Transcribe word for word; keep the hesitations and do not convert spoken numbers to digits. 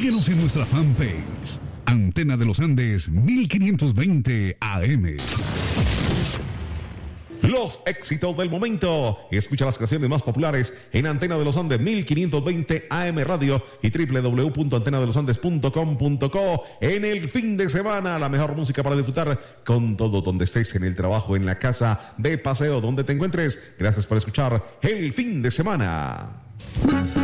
Síguenos en nuestra fanpage, Antena de los Andes mil quinientos veinte A M. Los éxitos del momento. Escucha las canciones más populares en Antena de los Andes mil quinientos veinte A M Radio y doble u doble u doble u punto antena de los andes punto com punto co. En el fin de semana, la mejor música para disfrutar con todo, donde estés, en el trabajo, en la casa, de paseo, donde te encuentres. Gracias por escuchar El Fin de Semana.